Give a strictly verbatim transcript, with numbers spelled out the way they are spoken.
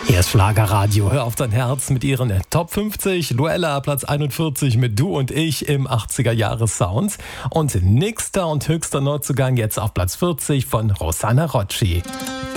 Hier ist Schlagerradio, hör auf dein Herz mit ihren Top fünfzig. Luella, Platz einundvierzig mit Du und ich im achtziger-Jahres-Sound. Und nächster und höchster Neuzugang jetzt auf Platz vierzig von Rosanna Rocci.